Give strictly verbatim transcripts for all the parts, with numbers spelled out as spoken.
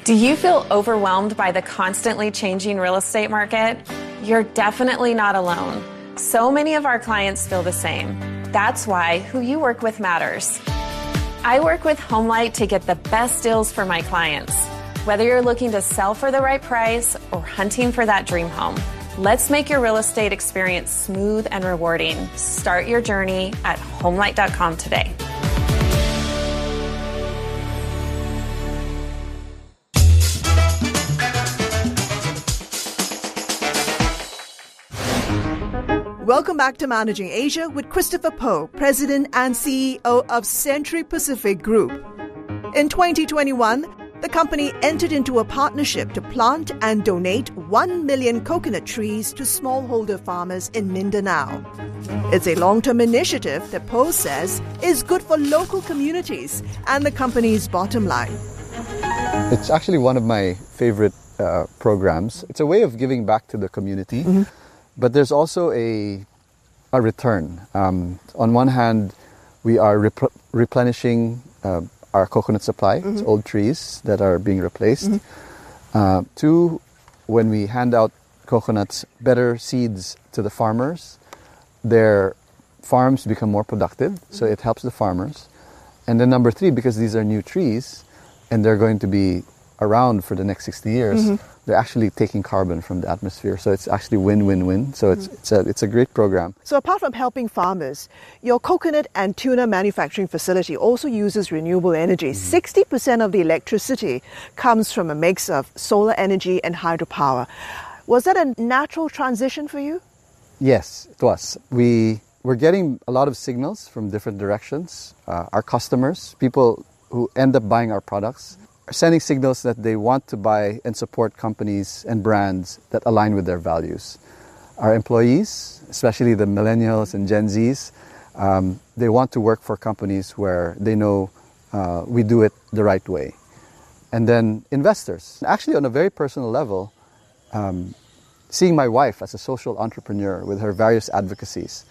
Do you feel overwhelmed by the constantly changing real estate market? You're definitely not alone. So many of our clients feel the same. That's why who you work with matters. I work with HomeLight to get the best deals for my clients. Whether you're looking to sell for the right price or hunting for that dream home, let's make your real estate experience smooth and rewarding. Start your journey at homelight dot com today. Welcome back to Managing Asia with Christopher Poh, President and C E O of Century Pacific Group. In twenty twenty-one, the company entered into a partnership to plant and donate one million coconut trees to smallholder farmers in Mindanao. It's a long-term initiative that Poh says is good for local communities and the company's bottom line. It's actually one of my favorite uh, programs. It's a way of giving back to the community. Mm-hmm. But there's also a a return. Um, on one hand, we are rep- replenishing uh, our coconut supply. Mm-hmm. It's old trees that are being replaced. Mm-hmm. Uh, two, when we hand out coconuts, better seeds to the farmers, their farms become more productive, mm-hmm. so it helps the farmers. And then number three, because these are new trees and they're going to be around for the next sixty years, mm-hmm. they're actually taking carbon from the atmosphere. So it's actually win-win-win. So it's mm-hmm. it's a it's a great program. So apart from helping farmers, your coconut and tuna manufacturing facility also uses renewable energy. Mm-hmm. sixty percent of the electricity comes from a mix of solar energy and hydropower. Was that a natural transition for you? Yes, it was. We we're getting a lot of signals from different directions. Uh, our customers, people who end up buying our products, are sending signals that they want to buy and support companies and brands that align with their values. Our employees, especially the millennials and Gen Zs, um, they want to work for companies where they know uh, we do it the right way. And then investors. Actually, on a very personal level, um, seeing my wife as a social entrepreneur with her various advocacies,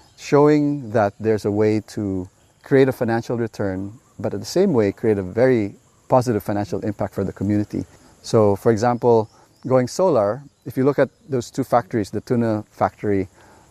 showing that there's a way to create a financial return, but at the same way create a very positive financial impact for the community. So, for example, going solar, if you look at those two factories, the tuna factory,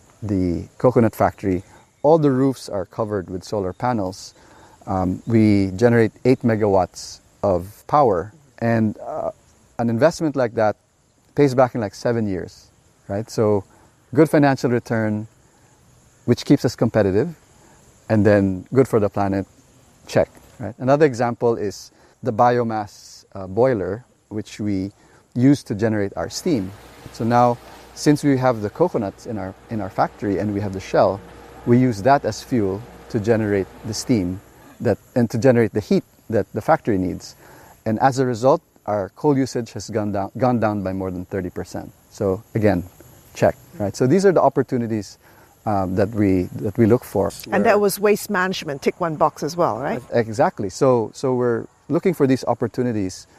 the coconut factory, all the roofs are covered with solar panels. Um, we generate eight megawatts of power, and uh, an investment like that pays back in like seven years, right? So, good financial return, which keeps us competitive, and then good for the planet, check, right? Another example is the biomass uh, boiler, which we use to generate our steam. So now, since we have the coconuts in our in our factory and we have the shell, we use that as fuel to generate the steam that and to generate the heat that the factory needs. And as a result, our coal usage has gone down gone down by more than thirty percent. So again, check, right? So these are the opportunities um, that we that we look for. And that was waste management, tick one box as well, right? Exactly. So so we're looking for these opportunities